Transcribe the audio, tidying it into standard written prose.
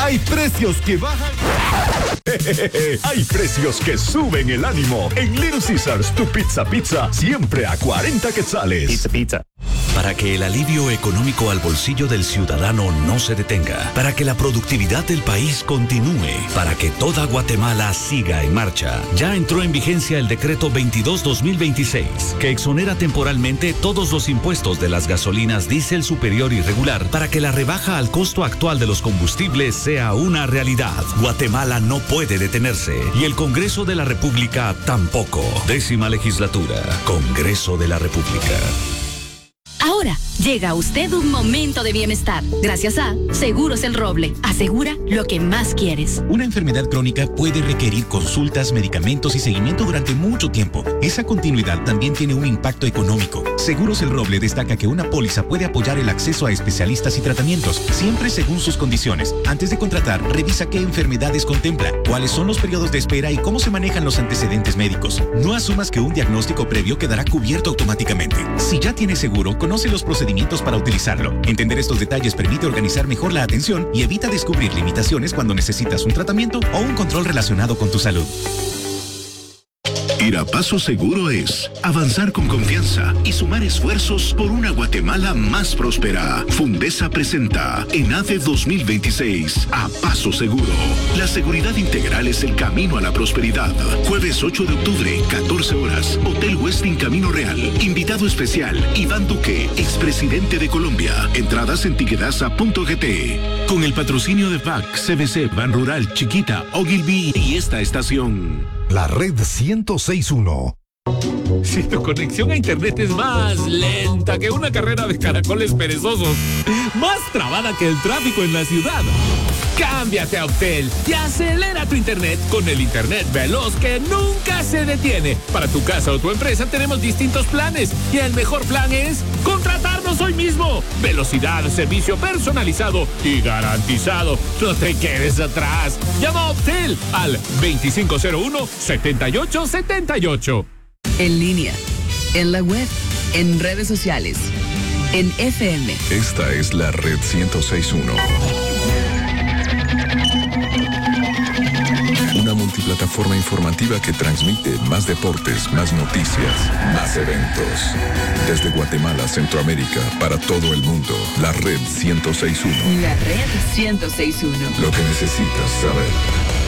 Hay precios que bajan. Hay precios que suben el ánimo. En Little Caesars, tu pizza siempre a 40 quetzales. Pizza. Para que el alivio económico al bolsillo del ciudadano no se detenga, para que la productividad del país continúe, para que toda Guatemala siga en marcha, ya entró en vigencia el decreto 22-2026, que exonera temporalmente todos los impuestos de las gasolinas diésel superior y regular para que la rebaja al costo actual de los combustibles sea una realidad. Guatemala no puede detenerse y el Congreso de la República tampoco. 10ª legislatura, Congreso de la República. Ahora llega a usted un momento de bienestar. Gracias a Seguros El Roble. Asegura lo que más quieres. Una enfermedad crónica puede requerir consultas, medicamentos y seguimiento durante mucho tiempo. Esa continuidad también tiene un impacto económico. Seguros El Roble destaca que una póliza puede apoyar el acceso a especialistas y tratamientos, siempre según sus condiciones. Antes de contratar, revisa qué enfermedades contempla, cuáles son los periodos de espera y cómo se manejan los antecedentes médicos. No asumas que un diagnóstico previo quedará cubierto automáticamente. Si ya tienes seguro, conoce los procedimientos para utilizarlo. Entender estos detalles permite organizar mejor la atención y evita descubrir limitaciones cuando necesitas un tratamiento o un control relacionado con tu salud. Ir a Paso Seguro es avanzar con confianza y sumar esfuerzos por una Guatemala más próspera. Fundesa presenta ENADE 2026 a Paso Seguro. La seguridad integral es el camino a la prosperidad. Jueves 8 de octubre, 14 horas. Hotel Westin Camino Real. Invitado especial, Iván Duque, expresidente de Colombia. Entradas en tiquetasa.gt. Con el patrocinio de PAC, CBC, Ban Rural, Chiquita, Ogilvy y esta estación. La red 106.1. Si tu conexión a internet es más lenta que una carrera de caracoles perezosos, más trabada que el tráfico en la ciudad, cámbiate a Optel y acelera tu internet con el internet veloz que nunca se detiene. Para tu casa o tu empresa tenemos distintos planes y el mejor plan es contratarnos hoy mismo. Velocidad, servicio personalizado y garantizado. No te quedes atrás. Llama a Optel al 2501-7878. En línea, en la web, en redes sociales, en FM. Esta es la red 106.1. Una multiplataforma informativa que transmite más deportes, más noticias, más eventos. Desde Guatemala, Centroamérica, para todo el mundo, la red 106.1. La red 106.1. Lo que necesitas saber.